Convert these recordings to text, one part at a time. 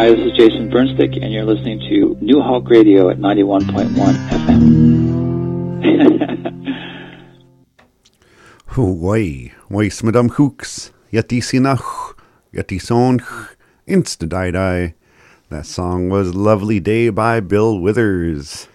Hi, this is Jason Burnstick, and you're listening to New Hulk Radio at 91.1 FM. Why Madame Hooks, Yeti Sinach, Yeti Sonch, Insta Die. That song was Lovely Day by Bill Withers.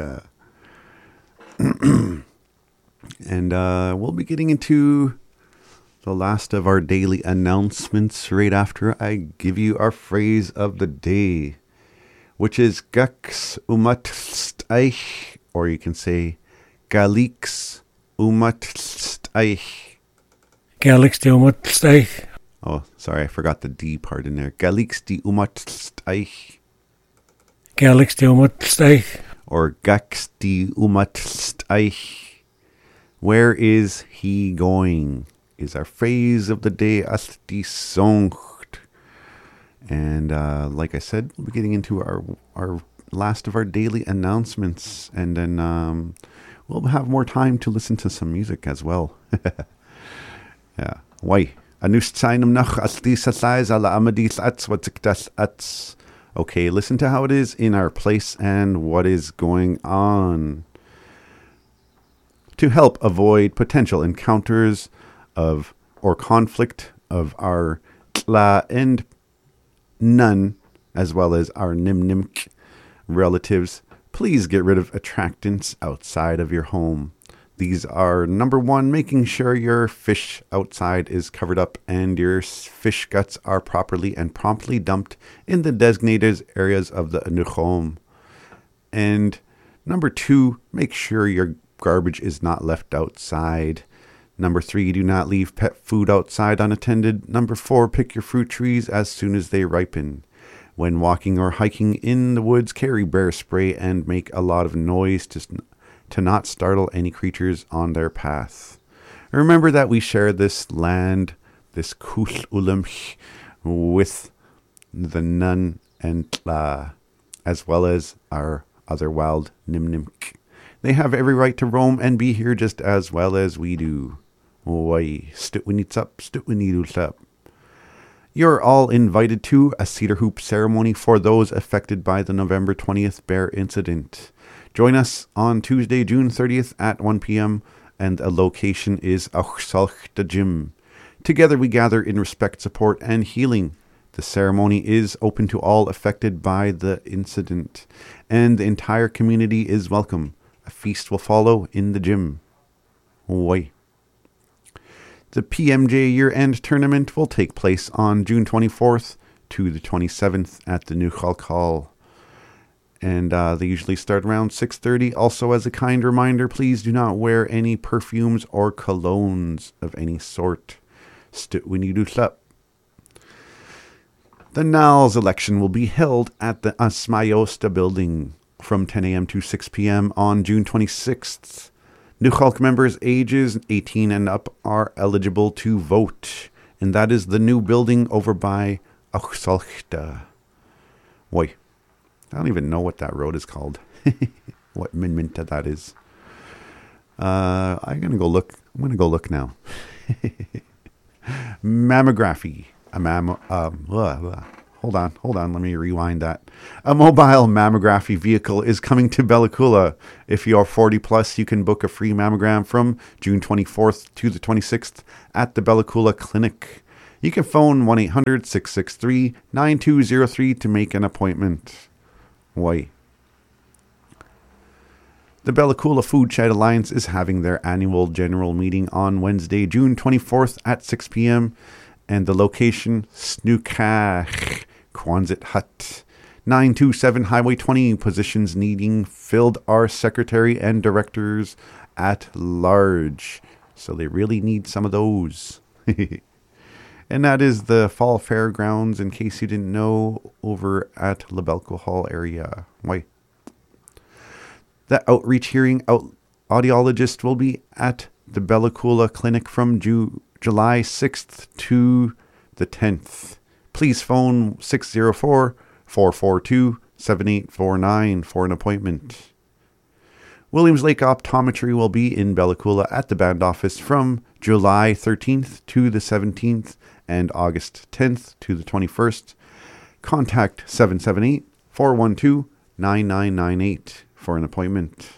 And we'll be getting into the last of our daily announcements right after I give you our phrase of the day, which is Gax umatsteich, or you can say Galix umatsteich. Galix de umatsteich. Oh, sorry, I forgot the D part in there. Galix de umatsteich. Galix de umatsteich. Or Gax de umatsteich. Where is he going? Is our phrase of the day as die Soncht. And like I said, we'll be getting into our last of our daily announcements. And then we'll have more time to listen to some music as well. Yeah. Why? Okay, listen to how it is in our place and what is going on. To help avoid potential encounters of or conflict of our tla and nun, as well as our nimnimk relatives, please get rid of attractants outside of your home. These are, number one, making sure your fish outside is covered up and your fish guts are properly and promptly dumped in the designated areas of the home. And number two, make sure your garbage is not left outside. Number three, do not leave pet food outside unattended. Number four, pick your fruit trees as soon as they ripen. When walking or hiking in the woods, carry bear spray and make a lot of noise to not startle any creatures on their path. Remember that we share this land, this Kul Ulam, with the Nun and Tla, as well as our other wild Nimnimk. They have every right to roam and be here just as well as we do. You're all invited to a cedar hoop ceremony for those affected by the November 20th bear incident. Join us on Tuesday, June 30th at 1 p.m. and a location is Auchsalch Gym. Together we gather in respect, support, and healing. The ceremony is open to all affected by the incident, and the entire community is welcome. A feast will follow in the gym. The PMJ year-end tournament will take place on June 24th to the 27th at the New Hulk Hall. And they usually start around 6:30. Also, as a kind reminder, please do not wear any perfumes or colognes of any sort. The NALS election will be held at the Asmayosta building from 10 a.m. to 6 p.m. on June 26th. New Hulk members ages 18 and up are eligible to vote, and that is the new building over by Auchsalchta. I don't even know what that road is called. What minminta that is. I'm gonna go look now. Mammography. Hold on, let me rewind that. A mobile mammography vehicle is coming to Bella Coola. If you are 40 plus, you can book a free mammogram from June 24th to the 26th at the Bella Coola Clinic. You can phone 1-800-663-9203 to make an appointment. The Bella Coola Food Shed Alliance is having their annual general meeting on Wednesday, June 24th at 6 p.m. and the location, Snookach Quonset Hut, 927 Highway 20. Positions needing filled are secretary and directors at large. So they really need some of those. And that is the Fall Fairgrounds, in case you didn't know, over at Labelco Hall area. The outreach hearing audiologist will be at the Bella Coola Clinic from July 6th to the 10th. Please phone 604-442-7849 for an appointment. Williams Lake Optometry will be in Bella Coola at the band office from July 13th to the 17th and August 10th to the 21st. Contact 778-412-9998 for an appointment.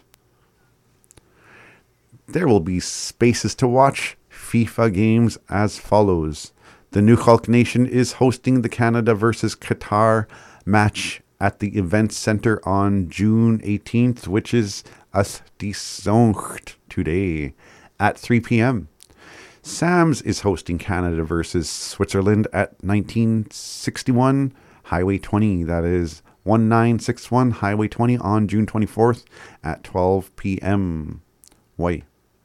There will be spaces to watch FIFA games as follows. The New Hulk Nation is hosting the Canada versus Qatar match at the Events Center on June 18th, which is as disoncht today at 3 p.m. Sam's is hosting Canada versus Switzerland at 1961 Highway 20. That is 1961 Highway 20 on June 24th at 12 p.m. Why?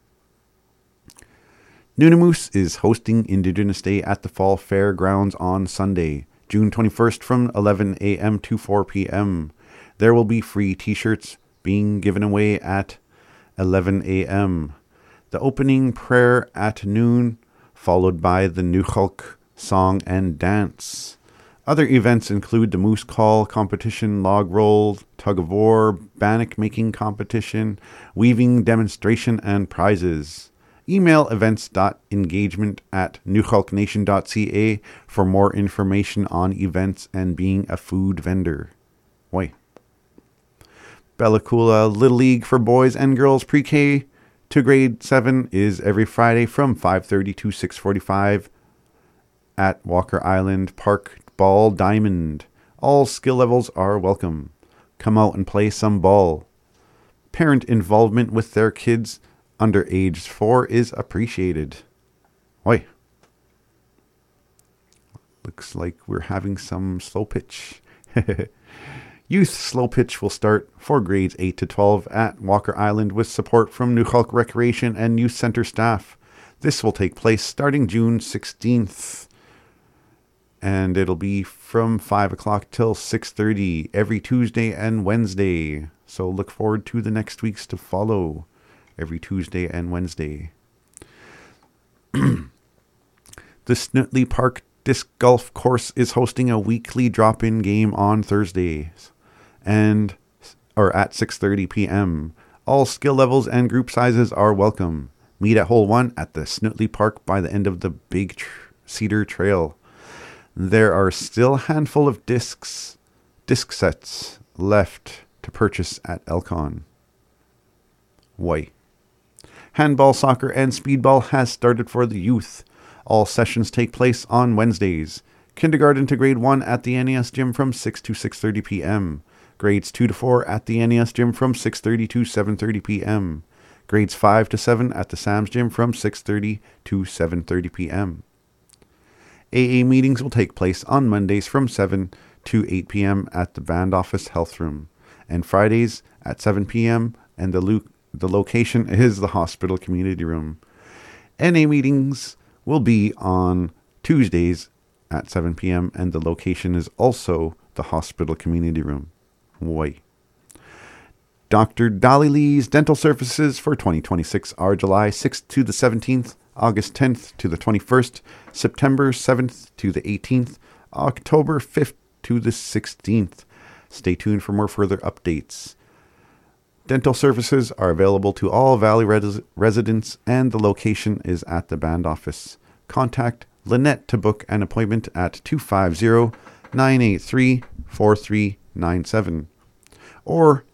Nunamuse is hosting Indigenous Day at the Fall Fairgrounds on Sunday, June 21st from 11 a.m. to 4 p.m. There will be free t-shirts being given away at 11 a.m. The opening prayer at noon, followed by the New Hulk song and dance. Other events include the Moose Call competition, log roll, tug of war, bannock making competition, weaving demonstration, and prizes. Email events.engagement@newhulknation.ca for more information on events and being a food vendor. Why? Bella Coola Little League for boys and girls pre-K to grade 7 is every Friday from 5:30 to 6:45 at Walker Island Park Ball Diamond. All skill levels are welcome. Come out and play some ball. Parent involvement with their kids under age 4 is appreciated. Oi. Looks like we're having some slow pitch. Youth slow pitch will start for grades 8 to 12 at Walker Island with support from New Hulk Recreation and Youth Center staff. This will take place starting June 16th. And it'll be from 5 o'clock till 6:30 every Tuesday and Wednesday. So look forward to the next weeks to follow every Tuesday and Wednesday. The Snutley Park Disc Golf Course is hosting a weekly drop-in game on Thursdays at 6:30 p.m. All skill levels and group sizes are welcome. Meet at hole 1 at the Snutley Park by the end of the Big Cedar Trail. There are still a handful of disc sets left to purchase at Elcon. Why? Handball, soccer, and speedball has started for the youth. All sessions take place on Wednesdays. Kindergarten to grade 1 at the NES gym from 6 to 6:30 p.m. Grades 2 to 4 at the NES gym from 6:30 to 7:30 p.m. Grades 5 to 7 at the Sam's gym from 6:30 to 7:30 p.m. AA meetings will take place on Mondays from 7 to 8 p.m. at the band office health room, and Fridays at 7 p.m. and the location is the hospital community room. NA meetings will be on Tuesdays at 7 p.m. and the location is also the hospital community room. Why? Dr. Dolly Lee's dental services for 2026 are July 6th to the 17th, August 10th to the 21st, September 7th to the 18th, October 5th to the 16th. Stay tuned for more further updates. Dental services are available to all Valley residents and the location is at the band office. Contact Lynette to book an appointment at 250-983-4397 or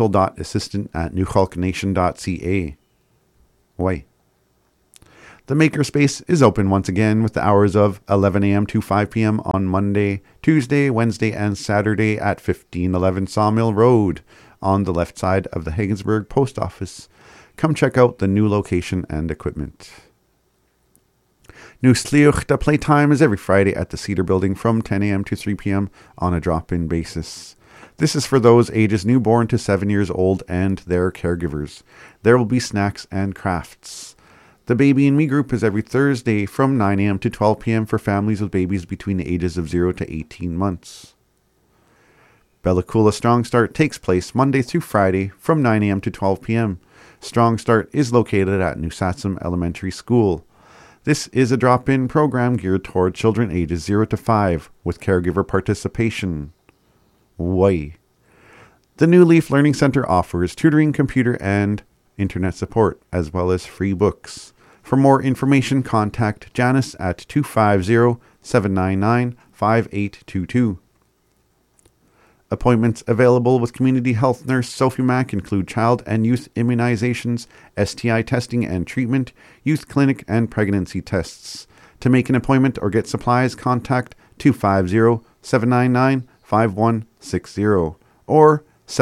dental.assistant@newhulknation.ca. Why? The Makerspace is open once again with the hours of 11 a.m. to 5 p.m. on Monday, Tuesday, Wednesday, and Saturday at 1511 Sawmill Road on the left side of the Haggensburg Post Office. Come check out the new location and equipment. New Sliochta playtime is every Friday at the Cedar Building from 10 a.m. to 3 p.m. on a drop-in basis. This is for those ages newborn to 7 years old and their caregivers. There will be snacks and crafts. The Baby and Me group is every Thursday from 9 a.m. to 12 p.m. for families with babies between the ages of 0 to 18 months. Bella Coola Strong Start takes place Monday through Friday from 9 a.m. to 12 p.m. Strong Start is located at New Satsum Elementary School. This is a drop-in program geared toward children ages 0 to 5 with caregiver participation. Why? The New Leaf Learning Center offers tutoring, computer, and internet support, as well as free books. For more information, contact Janice at 250-799-5822. Appointments available with community health nurse Sophie Mack include child and youth immunizations, STI testing and treatment, youth clinic, and pregnancy tests. To make an appointment or get supplies, contact 250-799-5160 or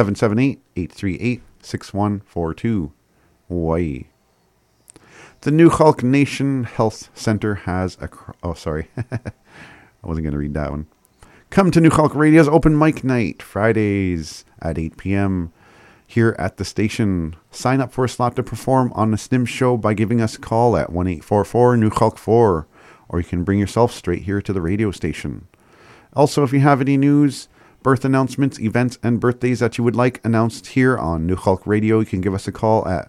778-838-6142. Hawaii. The New Hulk Nation Health Center has a... I wasn't going to read that one. Come to New Hulk Radio's open mic night, Fridays at 8 p.m. here at the station. Sign up for a slot to perform on the SNIM show by giving us a call at 1-844-NEW-HULK-4, or you can bring yourself straight here to the radio station. Also, if you have any news, birth announcements, events, and birthdays that you would like announced here on New Hulk Radio, you can give us a call at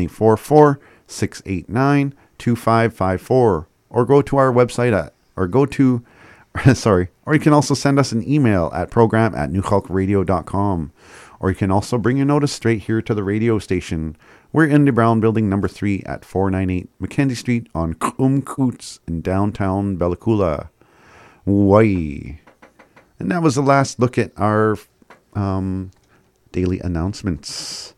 1-844-689-2554, or go to our website or you can also send us an email at program@newhulkradio.com. Or you can also bring your notice straight here to the radio station. We're in the Brown Building number 3 at 498 Mackenzie Street on Kumkoots in downtown Bella Coola, Hawaii. And that was the last look at our daily announcements.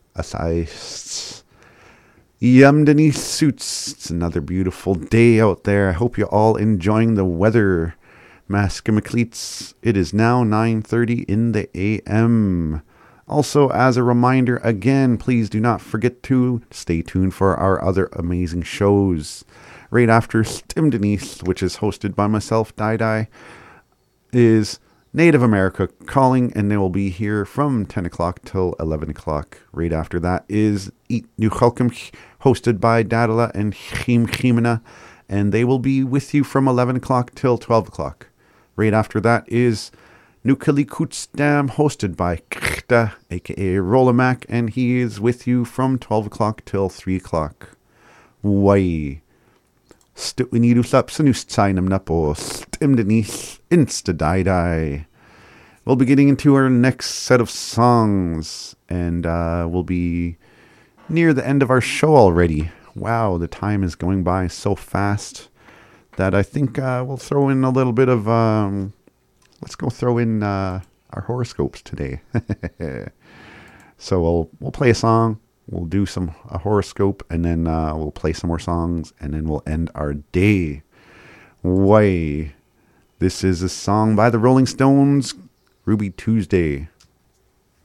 Yamdani Suits. It's another beautiful day out there. I hope you're all enjoying the weather. Maskimacleats. It is now 9:30 in the a.m. Also, as a reminder, again, please do not forget to stay tuned for our other amazing shows. Right after Stim Denise, which is hosted by myself, Dai, is Native America Calling, and they will be here from 10 o'clock till 11 o'clock. Right after that is Eat New Hulkum, hosted by Dadala and Chimina, and they will be with you from 11 o'clock till 12 o'clock. Right after that is Nukalikutstam, hosted by Kta, aka Rolamac, and he is with you from 12 o'clock till 3 o'clock. Wai. Stutwiniduslap Sanustsainam Napo, Stimdenis, Insta-Dai. We'll be getting into our next set of songs, and we'll be near the end of our show already. Wow, the time is going by so fast that I think we'll throw in a little bit of... let's go throw in our horoscopes today. So we'll play a song, we'll do a horoscope, and then we'll play some more songs, and then we'll end our day. Why? This is a song by the Rolling Stones, Ruby Tuesday.